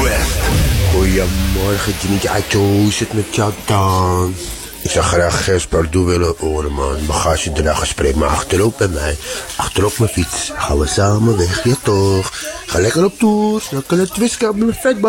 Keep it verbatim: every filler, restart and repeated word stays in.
West. Goedemorgen, Jimmy Acho. Hoe zit het met jou dan? Ik zou graag Gers Pardoe willen horen, man. Bagagedrager, spreek maar achterop bij mij. Achterop mijn fiets. Gaan we samen weg, ja toch? Ga lekker op tour. Snel kan het twiskabelen, vet.